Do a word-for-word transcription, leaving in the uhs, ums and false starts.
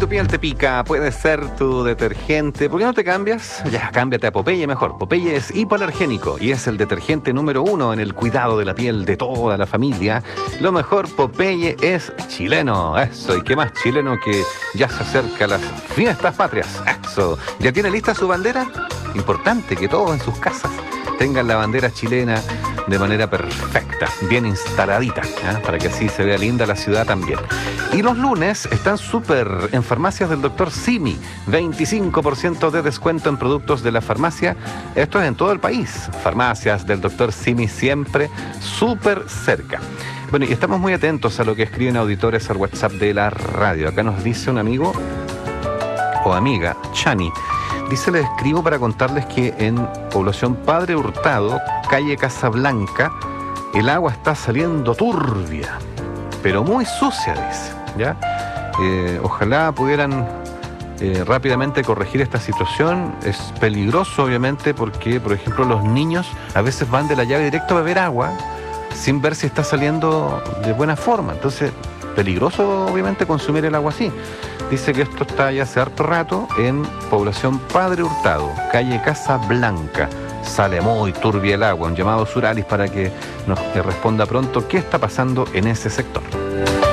tu piel te pica, puede ser tu detergente. ¿Por qué no te cambias? Ya, cámbiate a Popeye mejor. Popeye es hipoalergénico y es el detergente número uno en el cuidado de la piel de toda la familia. Lo mejor, Popeye es chileno. Eso, y qué más chileno que ya se acerca a las fiestas patrias. Eso, ¿ya tiene lista su bandera? Importante que todos en sus casas tengan la bandera chilena de manera perfecta, bien instaladita, ¿eh? Para que así se vea linda la ciudad también. Y los lunes están súper en farmacias del doctor Simi, veinticinco por ciento de descuento en productos de la farmacia. Esto es en todo el país. Farmacias del doctor Simi siempre súper cerca. Bueno, y estamos muy atentos a lo que escriben auditores al WhatsApp de la radio. Acá nos dice un amigo o amiga, Chani. Dice, les escribo para contarles que en población Padre Hurtado, calle Casablanca, el agua está saliendo turbia, pero muy sucia, dice, ¿ya? Eh, ojalá pudieran eh, rápidamente corregir esta situación. Es peligroso, obviamente, porque, por ejemplo, los niños a veces van de la llave directo a beber agua sin ver si está saliendo de buena forma. Entonces, peligroso, obviamente, consumir el agua así. Dice que esto está ya hace harto rato en población Padre Hurtado, calle Casablanca. Sale muy turbia el agua. Un llamado a Suralis para que nos responda pronto qué está pasando en ese sector.